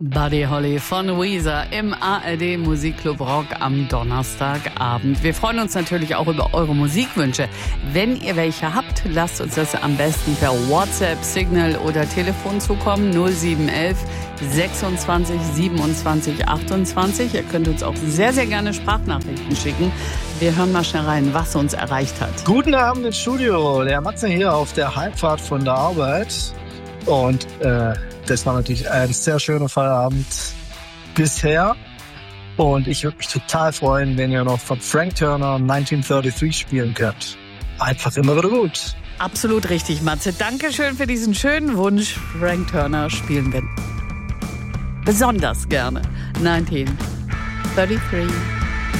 Buddy Holly von Weezer im ARD Musikclub Rock am Donnerstagabend. Wir freuen uns natürlich auch über eure Musikwünsche. Wenn ihr welche habt, lasst uns das am besten per WhatsApp, Signal oder Telefon zukommen. 0711 26 27 28. Ihr könnt uns auch sehr, sehr gerne Sprachnachrichten schicken. Wir hören mal schnell rein, was uns erreicht hat. Guten Abend ins Studio. Der Matze hier auf der Heimfahrt von der Arbeit. Und das war natürlich ein sehr schöner Feierabend bisher. Und ich würde mich total freuen, wenn ihr noch von Frank Turner 1933 spielen könnt. Einfach immer wieder gut. Absolut richtig, Matze. Dankeschön für diesen schönen Wunsch. Frank Turner spielen wir besonders gerne. 1933.